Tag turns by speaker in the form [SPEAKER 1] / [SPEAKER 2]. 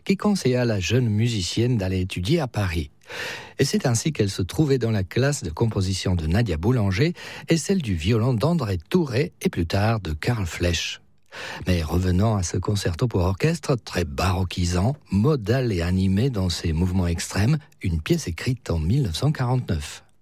[SPEAKER 1] qui conseilla à la jeune musicienne d'aller étudier à Paris. Et c'est ainsi qu'elle se trouvait dans la classe de composition de Nadia Boulanger et celle du violon d'André Touret et plus tard de Karl Flech. Mais revenons à ce concerto pour orchestre très baroquisant, modal et animé dans ses mouvements extrêmes, une pièce écrite en 1949.